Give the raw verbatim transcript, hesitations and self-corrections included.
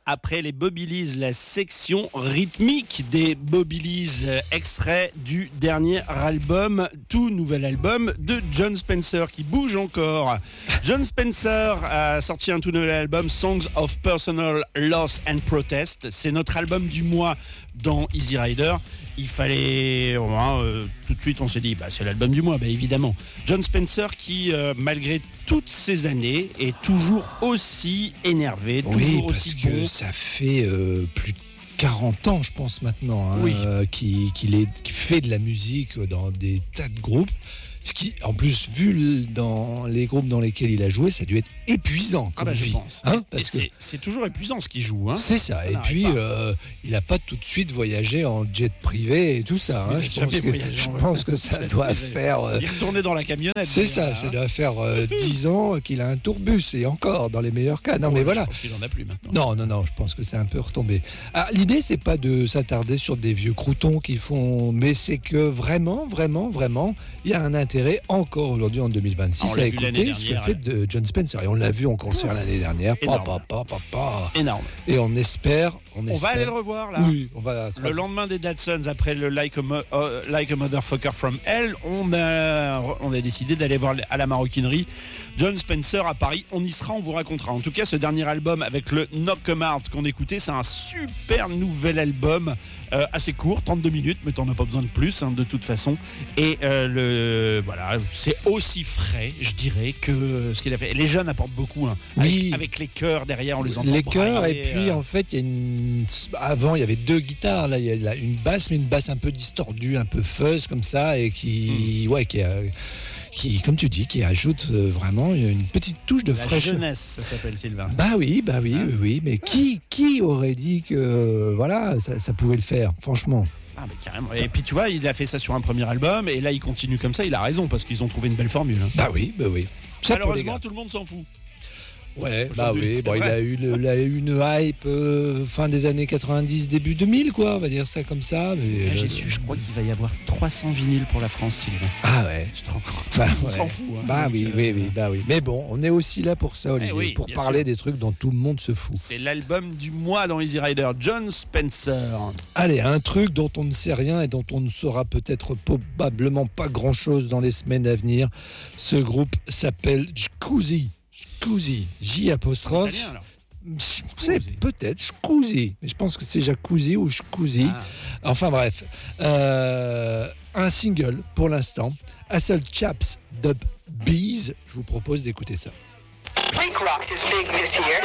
après les Bobilees, la section rythmique des Bobilees, extrait du dernier album, tout nouvel album de Jon Spencer qui bouge encore. Jon Spencer a sorti un tout nouvel album, Songs of Personal Loss and Protest. C'est notre album du mois dans Easy Rider. Il fallait, hein, euh, tout de suite on s'est dit, bah, c'est l'album du mois, bah, évidemment. Jon Spencer qui, euh, malgré toutes ces années, est toujours aussi énervé, oui, toujours parce aussi que bon. Ça fait euh, plus de quarante ans, je pense maintenant, hein, Oui. euh, qu'il, qu'il, est, qu'il fait de la musique dans des tas de groupes. Ce qui, en plus, vu le, dans les groupes dans lesquels il a joué, ça a dû être épuisant. Ah bah, je vie, pense. Hein, et, parce et c'est, c'est toujours épuisant ce qu'il joue. Hein. C'est ça. ça et puis, euh, il n'a pas tout de suite voyagé en jet privé et tout ça. Hein. Je, pense que, je pense que ça doit privé. faire. Euh, il retournait dans la camionnette. C'est ça. Hein. Ça doit faire euh, dix ans qu'il a un tourbus et encore dans les meilleurs cas. Non, ouais, mais je voilà. Je pense qu'il n'en a plus maintenant. Non, non, non. Je pense que c'est un peu retombé. Ah, l'idée, c'est pas de s'attarder sur des vieux croutons qui font, mais c'est que vraiment, vraiment, vraiment, il y a un intérêt encore aujourd'hui en deux mille vingt-six ah, à écouter ce que fait de Jon Spencer. Et on l'a vu en concert l'année dernière. Pa, pa, pa, pa, pa. Énorme. Et on espère, on, on espère. va aller le revoir là. Oui, on va. Le lendemain des Datsuns, après le Like a, Mo- uh, like a Motherfucker from Hell, on a, on a décidé d'aller voir à la maroquinerie Jon Spencer à Paris. On y sera, on vous racontera. En tout cas, ce dernier album avec le Knock 'em Out qu'on écoutait, c'est un super nouvel album, euh, assez court, trente-deux minutes, mais t'en as pas besoin de plus, hein, de toute façon. Et euh, le, voilà, c'est aussi frais, je dirais, que ce qu'il a fait. Et les jeunes apportent beaucoup, hein, oui. avec, avec les chœurs derrière, on les entend. Les chœurs, et puis euh... en fait, il y a une. Avant, il y avait deux guitares. Là, il y a une basse, mais une basse un peu distordue, un peu fuzz comme ça, et qui, mmh. ouais, qui, a, qui, comme tu dis, qui ajoute vraiment une petite touche de fraîcheur. La jeunesse, ça s'appelle, Sylvain. Bah oui, bah oui, hein oui, oui. Mais qui, qui aurait dit que voilà, ça, ça pouvait le faire, franchement. Ah, mais carrément. Et puis tu vois, il a fait ça sur un premier album, et là il continue comme ça. Il a raison parce qu'ils ont trouvé une belle formule. Hein. Bah oui, bah oui. Ça malheureusement, tout le monde s'en fout. Ouais, bah oui, bon, il a eu, le, il a eu une hype euh, fin des années quatre-vingt-dix, début deux mille, quoi, on va dire ça comme ça. Mais, là, euh, j'ai su, je crois qu'il va y avoir trois cents vinyles pour la France, Sylvain. Ah ouais. Tu te rends compte? Bah, on ouais. s'en fout. Hein, bah donc, oui, euh... oui, oui, bah oui. Mais bon, on est aussi là pour ça, Olivier, eh oui, pour parler sûr. Des trucs dont tout le monde se fout. C'est l'album du mois dans Easy Rider, Jon Spencer. Allez, un truc dont on ne sait rien et dont on ne saura peut-être probablement pas grand-chose dans les semaines à venir. Ce groupe s'appelle Scusi. Scusi, J apostrophe. C'est italien, alors. C'est peut-être Scusi, mais je pense que c'est Jacuzzi ou Scusi. Ah. Enfin bref, euh, un single pour l'instant. Hustle Chaps Dub Bees. Je vous propose d'écouter ça. Punk rock is big this year.